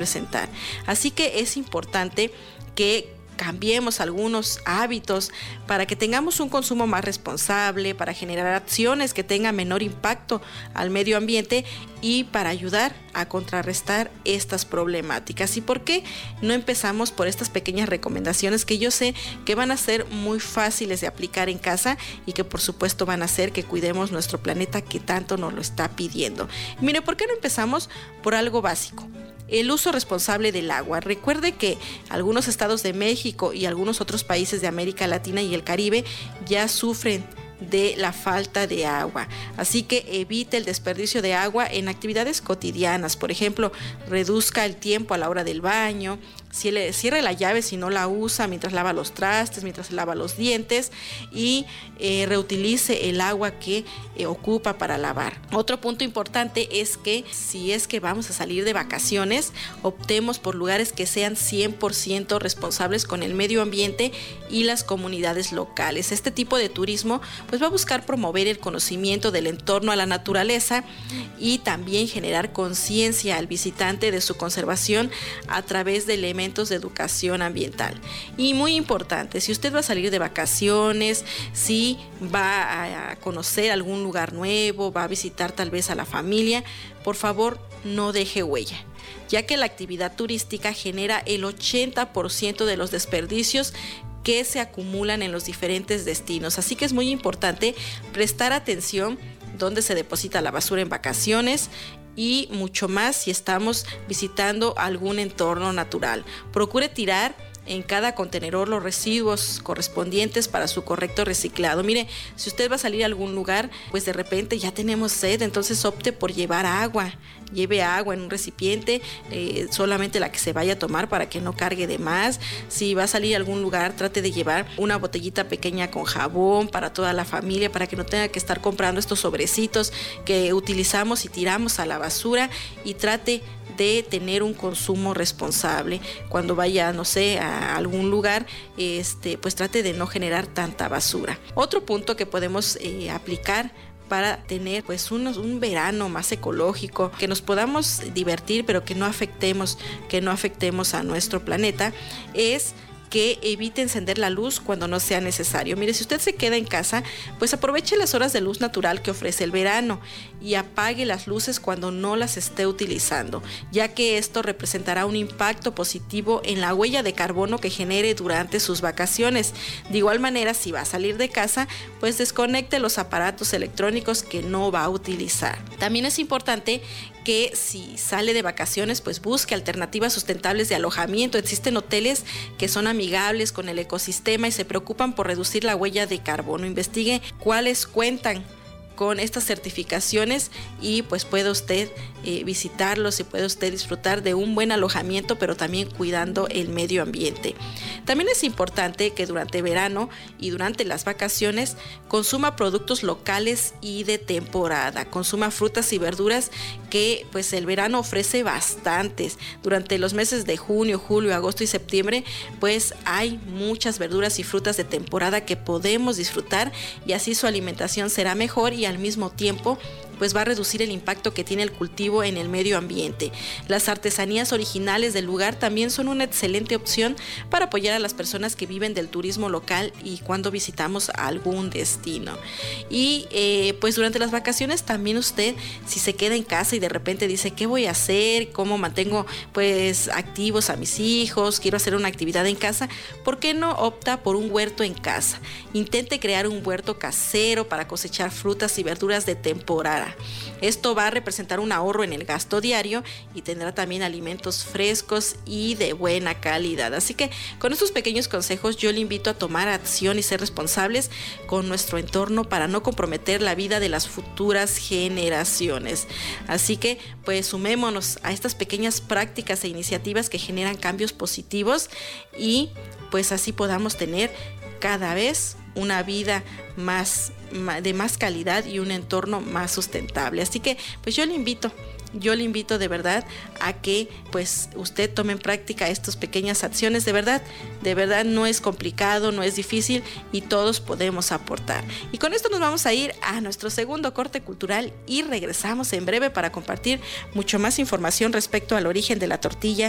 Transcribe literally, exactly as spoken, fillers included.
representar. Así que es importante que cambiemos algunos hábitos para que tengamos un consumo más responsable, para generar acciones que tengan menor impacto al medio ambiente y para ayudar a contrarrestar estas problemáticas. ¿Y por qué no empezamos por estas pequeñas recomendaciones que yo sé que van a ser muy fáciles de aplicar en casa y que por supuesto van a hacer que cuidemos nuestro planeta que tanto nos lo está pidiendo? Y mire, ¿por qué no empezamos por algo básico? El uso responsable del agua. Recuerde que algunos estados de México y algunos otros países de América Latina y el Caribe ya sufren de la falta de agua. Así que evite el desperdicio de agua en actividades cotidianas. Por ejemplo, reduzca el tiempo a la hora del baño, cierre la llave si no la usa mientras lava los trastes, mientras lava los dientes y eh, reutilice el agua que eh, ocupa para lavar. Otro punto importante es que si es que vamos a salir de vacaciones, optemos por lugares que sean cien por ciento responsables con el medio ambiente y las comunidades locales. Este tipo de turismo pues va a buscar promover el conocimiento del entorno a la naturaleza y también generar conciencia al visitante de su conservación a través de elementos de educación ambiental. Y muy importante, si usted va a salir de vacaciones, si va a conocer algún lugar nuevo, va a visitar tal vez a la familia, por favor no deje huella, ya que la actividad turística genera el ochenta por ciento de los desperdicios que se acumulan en los diferentes destinos. Así que es muy importante prestar atención dónde se deposita la basura en vacaciones y mucho más si estamos visitando algún entorno natural. Procure tirar en cada contenedor los residuos correspondientes para su correcto reciclado. Mire, si usted va a salir a algún lugar, pues de repente ya tenemos sed, entonces opte por llevar agua. Lleve agua en un recipiente, eh, solamente la que se vaya a tomar para que no cargue de más. Si va a salir a algún lugar, trate de llevar una botellita pequeña con jabón para toda la familia, para que no tenga que estar comprando estos sobrecitos que utilizamos y tiramos a la basura, y trate de tener un consumo responsable. Cuando vaya, no sé, a algún lugar, este, pues trate de no generar tanta basura. Otro punto que podemos eh, aplicar para tener pues un, un verano más ecológico, que nos podamos divertir pero que no afectemos, que no afectemos a nuestro planeta, es que evite encender la luz cuando no sea necesario. Mire, si usted se queda en casa, pues aproveche las horas de luz natural que ofrece el verano y apague las luces cuando no las esté utilizando, ya que esto representará un impacto positivo en la huella de carbono que genere durante sus vacaciones. De igual manera, si va a salir de casa, pues desconecte los aparatos electrónicos que no va a utilizar. También es importante que si sale de vacaciones, pues busque alternativas sustentables de alojamiento. Existen hoteles que son amigables con el ecosistema y se preocupan por reducir la huella de carbono. Investigue cuáles cuentan con estas certificaciones y pues puede usted eh, visitarlos y puede usted disfrutar de un buen alojamiento, pero también cuidando el medio ambiente. También es importante que durante verano y durante las vacaciones consuma productos locales y de temporada, consuma frutas y verduras que pues el verano ofrece bastantes. Durante los meses de junio, julio, agosto y septiembre pues hay muchas verduras y frutas de temporada que podemos disfrutar, y así su alimentación será mejor y al mismo tiempo pues va a reducir el impacto que tiene el cultivo en el medio ambiente. Las artesanías originales del lugar también son una excelente opción para apoyar a las personas que viven del turismo local y cuando visitamos algún destino. Y eh, pues durante las vacaciones también usted, si se queda en casa y de repente dice, ¿qué voy a hacer? ¿Cómo mantengo pues activos a mis hijos? Quiero hacer una actividad en casa. ¿Por qué no opta por un huerto en casa? Intente crear un huerto casero para cosechar frutas y verduras de temporada. Esto va a representar un ahorro en el gasto diario y tendrá también alimentos frescos y de buena calidad. Así que con estos pequeños consejos yo le invito a tomar acción y ser responsables con nuestro entorno para no comprometer la vida de las futuras generaciones. Así que pues sumémonos a estas pequeñas prácticas e iniciativas que generan cambios positivos y pues así podamos tener cada vez una vida más de más calidad y un entorno más sustentable. Así que pues yo le invito Yo le invito de verdad a que pues usted tome en práctica estas pequeñas acciones. De verdad, de verdad no es complicado, no es difícil y todos podemos aportar. Y con esto nos vamos a ir a nuestro segundo corte cultural y regresamos en breve para compartir mucho más información respecto al origen de la tortilla